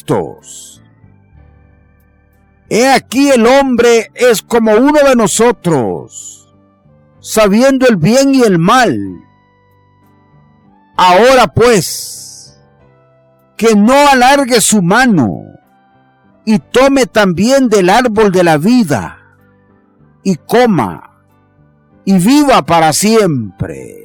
justos. He aquí el hombre es como uno de nosotros, sabiendo el bien y el mal. Ahora pues, que no alargue su mano y tome también del árbol de la vida y coma y viva para siempre.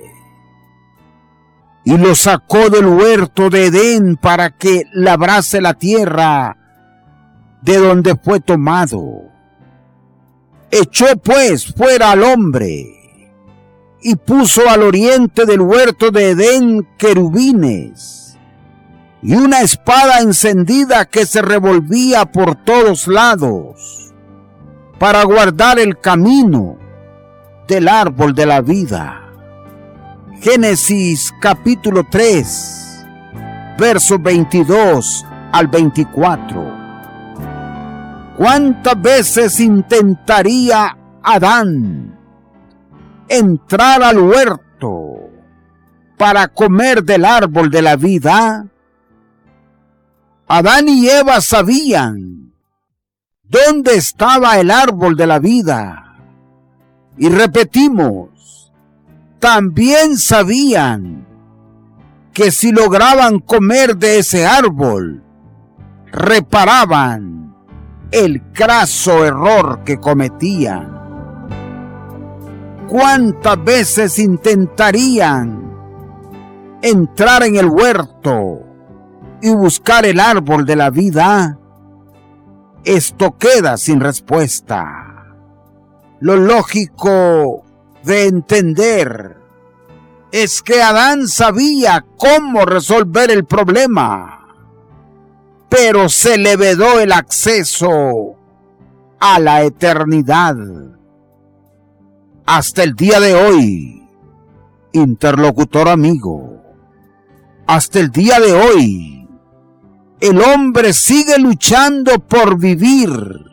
Y lo sacó del huerto de Edén para que labrase la tierra de donde fue tomado. Echó pues fuera al hombre y puso al oriente del huerto de Edén querubines y una espada encendida que se revolvía por todos lados para guardar el camino del árbol de la vida. Génesis capítulo 3, versos 22 al 24. ¿Cuántas veces intentaría Adán entrar al huerto para comer del árbol de la vida? Adán y Eva sabían dónde estaba el árbol de la vida. Y repetimos, también sabían que si lograban comer de ese árbol, reparaban el craso error que cometían. ¿Cuántas veces intentarían entrar en el huerto y buscar el árbol de la vida? Esto queda sin respuesta. Lo lógico de entender es que Adán sabía cómo resolver el problema, pero se le vedó el acceso a la eternidad. Hasta el día de hoy, interlocutor amigo, hasta el día de hoy, el hombre sigue luchando por vivir,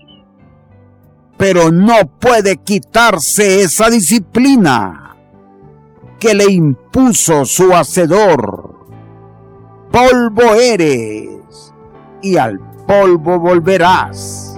pero no puede quitarse esa disciplina que le impuso su Hacedor. Polvo eres y al polvo volverás.